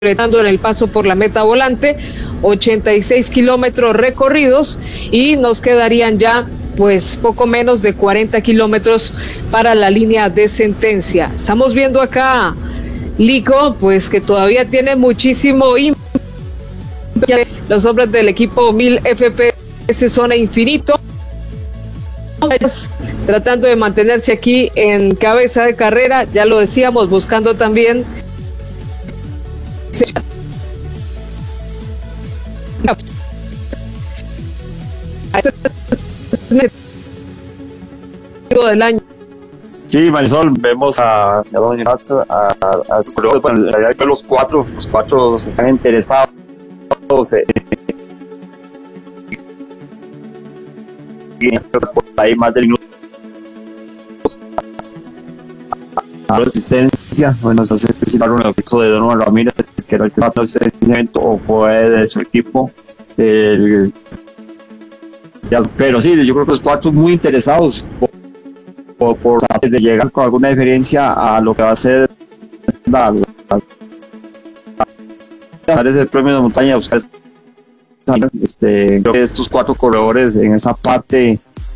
en el paso por la meta volante, 86 kilómetros recorridos y nos quedarían ya pues poco menos de 40 kilómetros para la línea de sentencia. Estamos viendo acá, Lico, pues que todavía tiene muchísimo los hombres del equipo 1000 FPS Zona Infinito, tratando de mantenerse aquí en cabeza de carrera, ya lo decíamos, buscando también del año. Sí, Marisol, vemos a los cuatro están interesados por ahí más del minuto a la resistencia. Bueno, se hace un episodio de Donovan Ramírez, que era el que estaba en ese evento, o fue de su equipo. Pero sí, yo creo que los cuatro muy interesados por de llegar con alguna diferencia a lo que va a ser ese premio de montaña, buscar creo que estos cuatro corredores en esa parte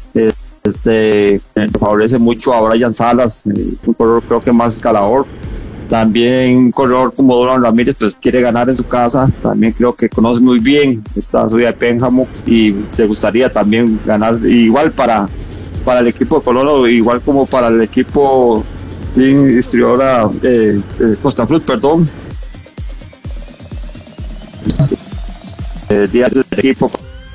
favorece mucho a Brian Salas, es un corredor creo que más escalador. También un corredor como Donovan Ramírez pues quiere ganar en su casa, también creo que conoce muy bien esta subida de Pénjamo y le gustaría también ganar, igual para el equipo de Colono, igual como para el equipo distribuidora Costafrut, perdón. Días del equipo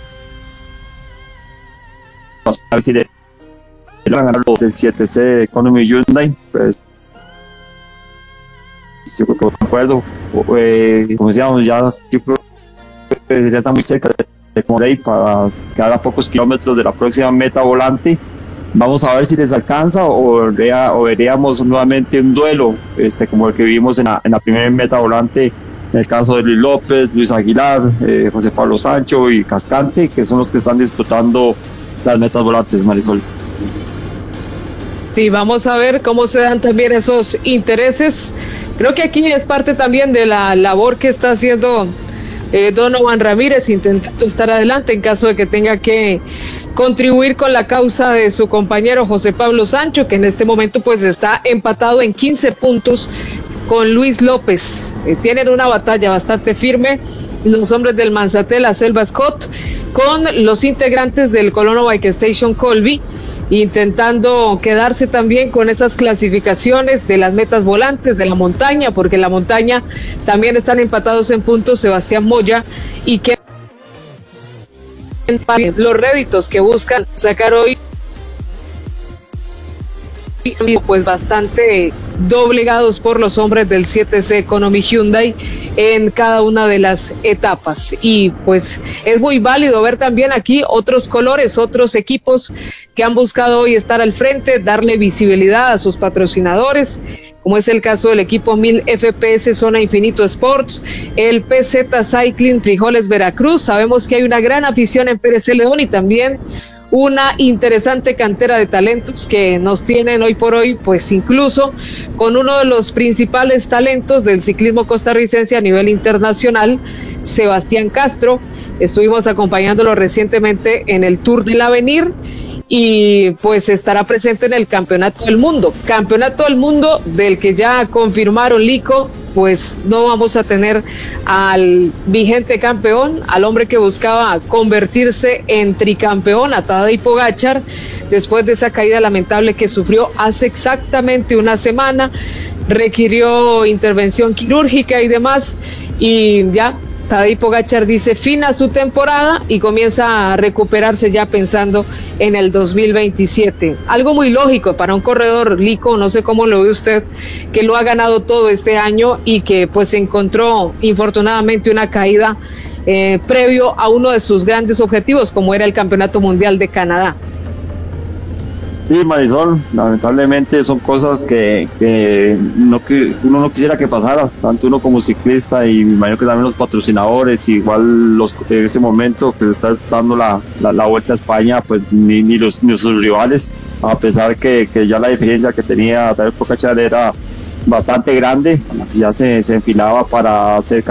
a ver si le van a ganar del 7C Economy Hyundai, pues yo creo que de acuerdo, como decíamos, ya está muy cerca de Morey para quedar a pocos kilómetros de la próxima meta volante. Vamos a ver si les alcanza o veríamos nuevamente un duelo como el que vimos en la primera meta volante, en el caso de Luis López, Luis Aguilar, José Pablo Sancho y Cascante, que son los que están disputando las metas volantes, Marisol. Sí, vamos a ver cómo se dan también esos intereses. Creo que aquí es parte también de la labor que está haciendo Donovan Ramírez, intentando estar adelante en caso de que tenga que contribuir con la causa de su compañero José Pablo Sancho, que en este momento pues está empatado en 15 puntos con Luis López. Tienen una batalla bastante firme los hombres del Manzatel, la Selva Scott, con los integrantes del Colono Bike Station Colby, intentando quedarse también con esas clasificaciones de las metas volantes de la montaña, porque en la montaña también están empatados en puntos Sebastián Moya y que los réditos que buscan sacar hoy pues bastante doblegados por los hombres del 7C Economy Hyundai en cada una de las etapas, y pues es muy válido ver también aquí otros colores, otros equipos que han buscado hoy estar al frente, darle visibilidad a sus patrocinadores, como es el caso del equipo 1000 FPS Zona Infinito Sports, el PZ Cycling Frijoles Veracruz. Sabemos que hay una gran afición en Pérez Celedón y también una interesante cantera de talentos que nos tienen hoy por hoy, pues incluso con uno de los principales talentos del ciclismo costarricense a nivel internacional, Sebastián Castro. Estuvimos acompañándolo recientemente en el Tour del Avenir y pues estará presente en el Campeonato del Mundo del que ya confirmaron, Lico, pues no vamos a tener al vigente campeón, al hombre que buscaba convertirse en tricampeón, a Tadej Pogačar, después de esa caída lamentable que sufrió hace exactamente una semana, requirió intervención quirúrgica y demás, y ya Tadej Pogačar dice fin a su temporada y comienza a recuperarse ya pensando en el 2027. Algo muy lógico para un corredor, Lico, no sé cómo lo ve usted, que lo ha ganado todo este año y que pues encontró infortunadamente una caída previo a uno de sus grandes objetivos, como era el Campeonato Mundial de Canadá. Sí, Marisol, lamentablemente son cosas que uno no quisiera que pasara, tanto uno como ciclista y me imagino que también los patrocinadores, igual en ese momento que se está dando la Vuelta a España, pues ni sus rivales, a pesar que ya la diferencia que tenía Tadej Pogačar era bastante grande, ya se enfilaba para hacer